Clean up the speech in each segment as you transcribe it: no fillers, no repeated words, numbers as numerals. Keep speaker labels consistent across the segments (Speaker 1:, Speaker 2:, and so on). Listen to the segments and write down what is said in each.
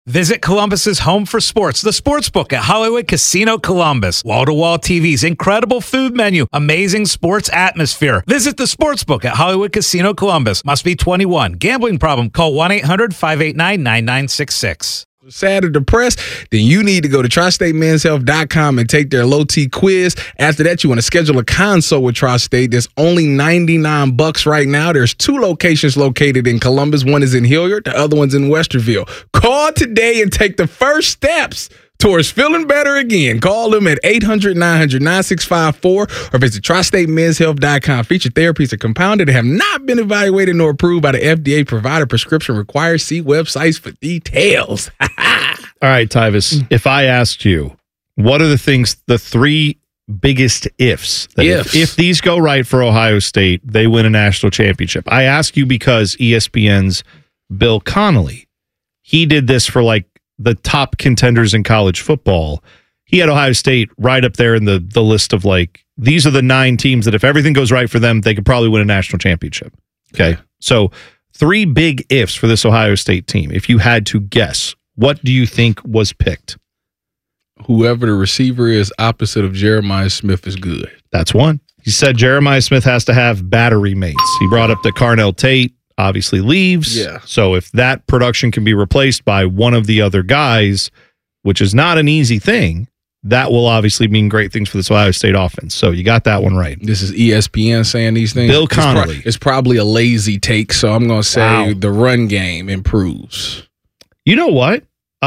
Speaker 1: Visit Columbus's home for sports, the Sportsbook at Hollywood Casino Columbus. Wall-to-wall TVs, incredible food menu, amazing sports atmosphere. Visit the Sportsbook at Hollywood Casino Columbus. Must be 21. Gambling problem? Call 1-800-589-9966.
Speaker 2: Sad or depressed, then you need to go to TriStateMen'sHealth.com and take their low T quiz. After that, you want to schedule a consult with Tri-State. There's only $99 right now. There's 2 locations located in Columbus. One is in Hilliard, the other one's in Westerville. Call today and take the first steps towards feeling better again. Call them at 800-900-9654 or visit TriStateMen'sHealth.com. Feature therapies are compounded and have not been evaluated nor approved by the FDA. Provider prescription required. See websites for details.
Speaker 3: All right, Tyvis, if I asked you, what are the 3 biggest ifs? If these go right for Ohio State, they win a national championship. I ask you because ESPN's Bill Connolly, he did this for like the top contenders in college football. He had Ohio State right up there in the list of like, these are the 9 teams that if everything goes right for them, they could probably win a national championship. Okay. So 3 big ifs for this Ohio State team. If you had to guess, what do you think was picked?
Speaker 2: Whoever the receiver is opposite of Jeremiah Smith is good.
Speaker 3: That's one. He said Jeremiah Smith has to have battery mates. He brought up that Carnell Tate obviously leaves.
Speaker 2: Yeah.
Speaker 3: So if that production can be replaced by one of the other guys, which is not an easy thing, that will obviously mean great things for this Ohio State offense. So you got that one right.
Speaker 2: This is ESPN saying these things.
Speaker 3: Bill Connolly.
Speaker 2: It's probably a lazy take, so I'm going to say the run game improves.
Speaker 3: You know what?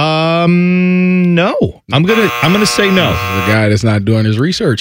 Speaker 3: No. I'm gonna say no.
Speaker 2: The guy that's not doing his research.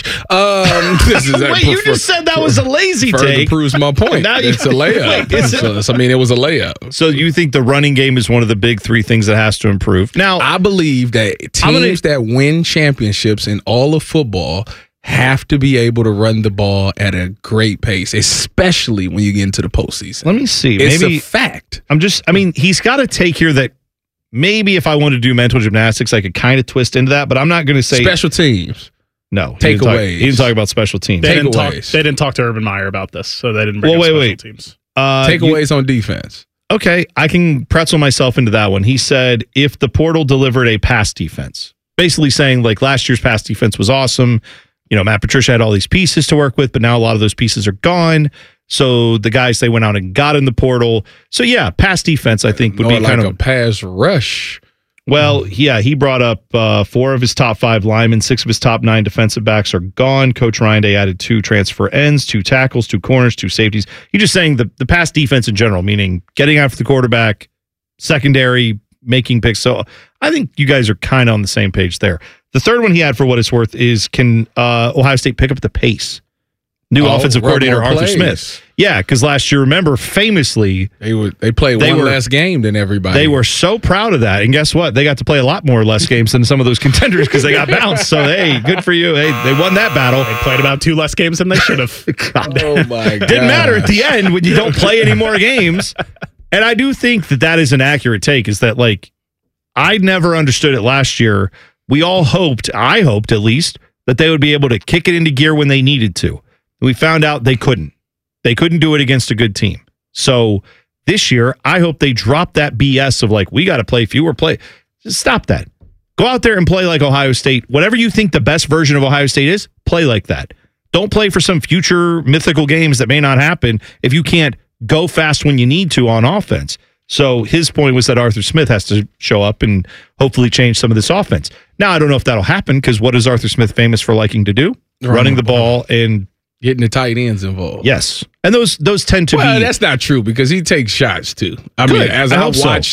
Speaker 2: This is
Speaker 3: Wait, you just said that was a lazy take.
Speaker 2: Proves my point.
Speaker 3: Now
Speaker 2: it's a layup. It was a layup.
Speaker 3: So you think the running game is one of the big 3 things that has to improve? Now,
Speaker 2: I believe that teams that win championships in all of football have to be able to run the ball at a great pace, especially when you get into the postseason.
Speaker 3: Let me see.
Speaker 2: It's a fact.
Speaker 3: He's got a take here that maybe if I wanted to do mental gymnastics, I could kind of twist into that, but I'm not going to say
Speaker 2: special teams.
Speaker 3: No,
Speaker 2: takeaways.
Speaker 3: He didn't talk about special teams.
Speaker 4: They didn't talk to Urban Meyer about this, so they didn't bring up special teams.
Speaker 2: Takeaways on defense.
Speaker 3: Okay, I can pretzel myself into that one. He said if the portal delivered a pass defense, basically saying like last year's pass defense was awesome. You know, Matt Patricia had all these pieces to work with, but now a lot of those pieces are gone. So the guys they went out and got in the portal. So yeah, pass defense I think would be
Speaker 2: like
Speaker 3: kind of
Speaker 2: a pass rush.
Speaker 3: Well, yeah, he brought up 4 of his top 5 linemen, 6 of his top 9 defensive backs are gone. Coach Ryan Day added 2 transfer ends, 2 tackles, 2 corners, 2 safeties. He's just saying the pass defense in general, meaning getting after the quarterback, secondary, making picks. So I think you guys are kind of on the same page there. The third one he had for what it's worth is can Ohio State pick up the pace? New offensive coordinator Arthur Smith. Yeah, because last year, remember, famously
Speaker 2: they played one less game than everybody.
Speaker 3: They were so proud of that, and guess what? They got to play a lot more less games than some of those contenders because they got bounced. So hey, good for you. Hey, they won that battle.
Speaker 4: They played about 2 less games than they should have.
Speaker 2: Oh my god!
Speaker 3: Didn't matter at the end when you don't play any more games. And I do think that is an accurate take. Is that like I never understood it last year. We all hoped, I hoped at least, that they would be able to kick it into gear when they needed to. We found out they couldn't. They couldn't do it against a good team. So this year, I hope they drop that BS of like, we got to play fewer play. Just stop that. Go out there and play like Ohio State. Whatever you think the best version of Ohio State is, play like that. Don't play for some future mythical games that may not happen if you can't go fast when you need to on offense. So his point was that Arthur Smith has to show up and hopefully change some of this offense. Now, I don't know if that'll happen because what is Arthur Smith famous for liking to do? Running the ball and
Speaker 2: getting the tight ends involved.
Speaker 3: Yes. And those tend to be.
Speaker 2: Well, that's not true because he takes shots too. I mean, as I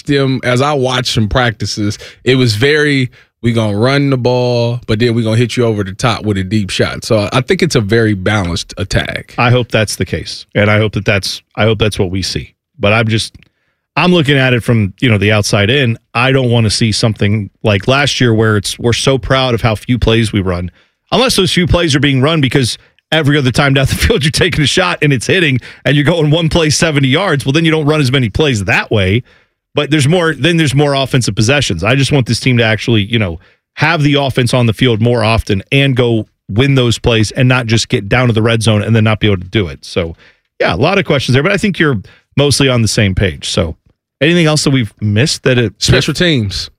Speaker 2: watched some practices, it was very, we're going to run the ball, but then we're going to hit you over the top with a deep shot. So I think it's a very balanced attack.
Speaker 3: I hope that's the case. And I hope that's what we see. But I'm looking at it from, the outside in. I don't want to see something like last year where we're so proud of how few plays we run. Unless those few plays are being run because every other time down the field you're taking a shot and it's hitting and you're going one play 70 yards. Well, then you don't run as many plays that way. But there's more offensive possessions. I just want this team to actually, have the offense on the field more often and go win those plays and not just get down to the red zone and then not be able to do it. So, yeah, a lot of questions there, but I think you're mostly on the same page. So, anything else that we've missed?
Speaker 2: Special teams.